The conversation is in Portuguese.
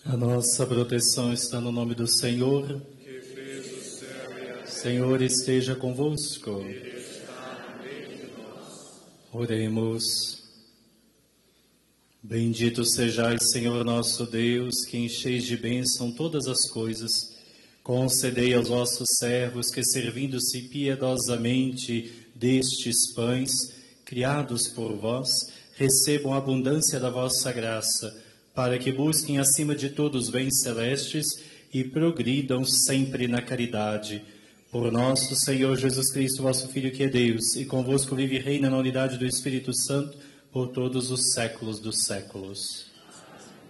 A nossa proteção está no nome do Senhor. que fez o céu e a terra. Senhor esteja convosco. Ele está no meio de nós. Oremos. Bendito sejais, Senhor nosso Deus, que encheis de bênção todas as coisas. Concedei aos vossos servos que, servindo-se piedosamente destes pães, criados por vós, recebam a abundância da vossa graça, para que busquem acima de todos os bens celestes e progridam sempre na caridade. Por nosso Senhor Jesus Cristo, vosso Filho, que é Deus, e convosco vive e reina na unidade do Espírito Santo, por todos os séculos dos séculos.